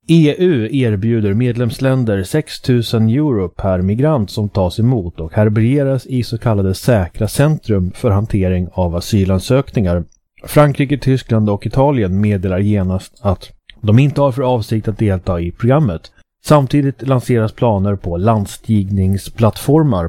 EU erbjuder medlemsländer 6 000 euro per migrant som tas emot och härbärgeras i så kallade säkra centrum för hantering av asylansökningar. Frankrike, Tyskland och Italien meddelar genast att de inte har för avsikt att delta i programmet. Samtidigt lanseras planer på landstigningsplattformar